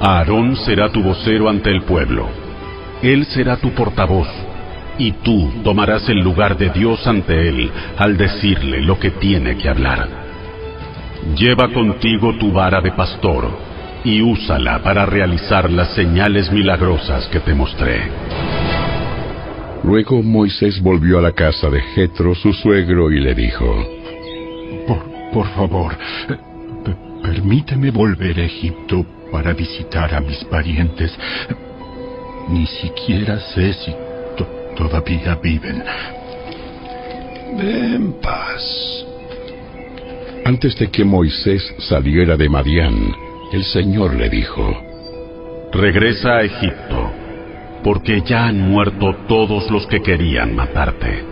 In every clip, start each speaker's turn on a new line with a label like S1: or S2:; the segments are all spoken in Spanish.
S1: Aarón será tu vocero ante el pueblo. Él será tu portavoz, y tú tomarás el lugar de Dios ante él al decirle lo que tiene que hablar. Lleva contigo tu vara de pastor y úsala para realizar las señales milagrosas que te mostré.
S2: Luego Moisés volvió a la casa de Jetro, su suegro, y le dijo:
S3: Por favor, permíteme volver a Egipto para visitar a mis parientes. Ni siquiera sé si todavía viven.
S4: Ve en paz.
S2: Antes de que Moisés saliera de Madián, el Señor le dijo:
S1: Regresa a Egipto, porque ya han muerto todos los que querían matarte.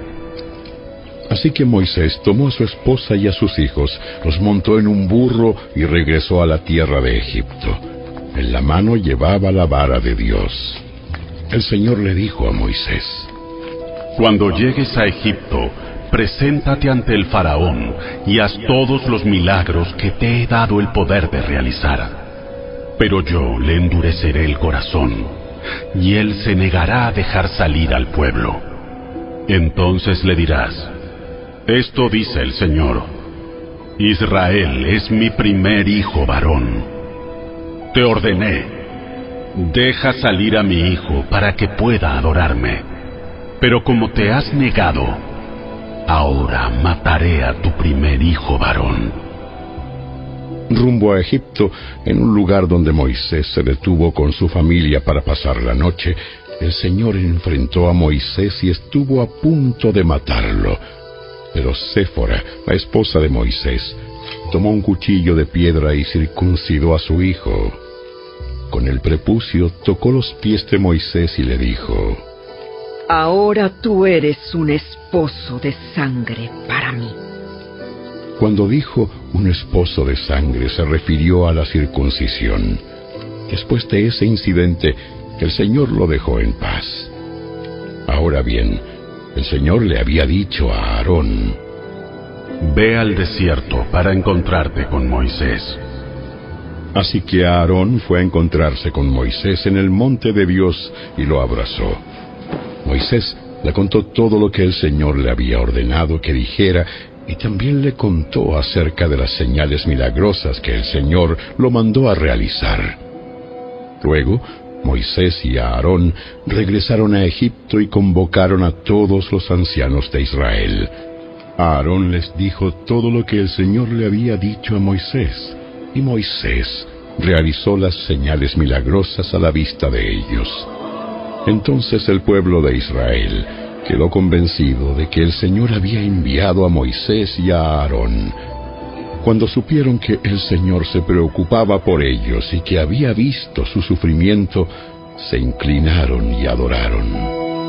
S2: Así que Moisés tomó a su esposa y a sus hijos, los montó en un burro y regresó a la tierra de Egipto. En la mano llevaba la vara de Dios. El Señor le dijo a Moisés:
S1: Cuando llegues a Egipto, preséntate ante el faraón y haz todos los milagros que te he dado el poder de realizar. Pero yo le endureceré el corazón, y él se negará a dejar salir al pueblo. Entonces le dirás: Esto dice el Señor: Israel es mi primer hijo varón. Te ordené: deja salir a mi hijo para que pueda adorarme. Pero como te has negado, ahora mataré a tu primer hijo varón.
S2: Rumbo a Egipto, en un lugar donde Moisés se detuvo con su familia para pasar la noche, el Señor enfrentó a Moisés y estuvo a punto de matarlo. Pero Séfora, la esposa de Moisés, tomó un cuchillo de piedra y circuncidó a su hijo. Con el prepucio tocó los pies de Moisés y le dijo:
S5: Ahora tú eres un esposo de sangre para mí.
S2: Cuando dijo un esposo de sangre, se refirió a la circuncisión. Después de ese incidente, el Señor lo dejó en paz. Ahora bien, el Señor le había dicho a Aarón:
S1: Ve al desierto para encontrarte con Moisés.
S2: Así que Aarón fue a encontrarse con Moisés en el monte de Dios y lo abrazó. Moisés le contó todo lo que el Señor le había ordenado que dijera, y también le contó acerca de las señales milagrosas que el Señor lo mandó a realizar. Luego, Moisés y Aarón regresaron a Egipto y convocaron a todos los ancianos de Israel. Aarón les dijo todo lo que el Señor le había dicho a Moisés, y Moisés realizó las señales milagrosas a la vista de ellos. Entonces el pueblo de Israel quedó convencido de que el Señor había enviado a Moisés y a Aarón. Cuando supieron que el Señor se preocupaba por ellos y que había visto su sufrimiento, se inclinaron y adoraron.